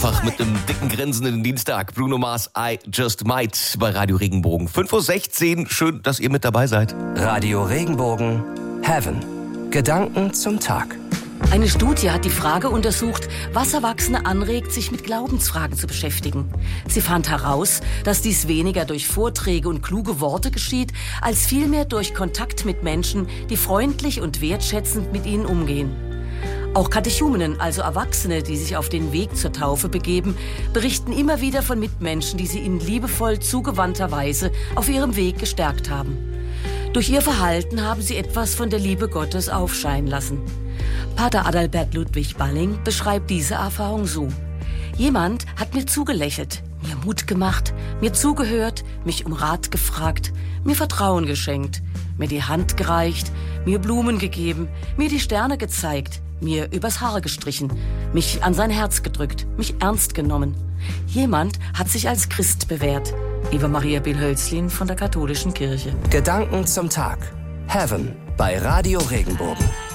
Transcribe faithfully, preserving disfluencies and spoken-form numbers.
einfach mit einem dicken grinsenden Dienstag. Bruno Mars, I Just Might bei Radio Regenbogen. fünf Uhr sechzehn, schön, dass ihr mit dabei seid. Radio Regenbogen, Heaven. Gedanken zum Tag. Eine Studie hat die Frage untersucht, was Erwachsene anregt, sich mit Glaubensfragen zu beschäftigen. Sie fand heraus, dass dies weniger durch Vorträge und kluge Worte geschieht, als vielmehr durch Kontakt mit Menschen, die freundlich und wertschätzend mit ihnen umgehen. Auch Katechumenen, also Erwachsene, die sich auf den Weg zur Taufe begeben, berichten immer wieder von Mitmenschen, die sie in liebevoll zugewandter Weise auf ihrem Weg gestärkt haben. Durch ihr Verhalten haben sie etwas von der Liebe Gottes aufscheinen lassen. Pater Adalbert Ludwig Balling beschreibt diese Erfahrung so: Jemand hat mir zugelächelt, mir Mut gemacht, mir zugehört, mich um Rat gefragt, mir Vertrauen geschenkt, mir die Hand gereicht, mir Blumen gegeben, mir die Sterne gezeigt, mir übers Haar gestrichen, mich an sein Herz gedrückt, mich ernst genommen. Jemand hat sich als Christ bewährt. Eva Maria Bill-Hölzlin von der Katholischen Kirche. Gedanken zum Tag. Heaven bei Radio Regenbogen.